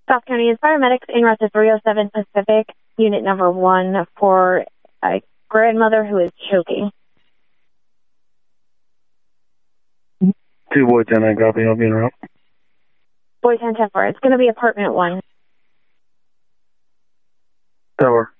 South County is paramedics en route to 307 Pacific, unit number 1 for a grandmother who is choking. 2 Boy 10, I copy. I'll be en route. Boy 10-4. It's going to be apartment 1. Tower.